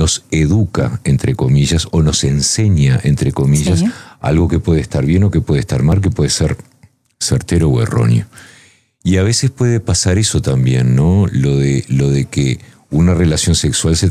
nos educa, entre comillas, o nos enseña, entre comillas, Sí. algo que puede estar bien o que puede estar mal, que puede ser certero o erróneo. Y a veces puede pasar eso también, ¿no? Lo de que una relación sexual se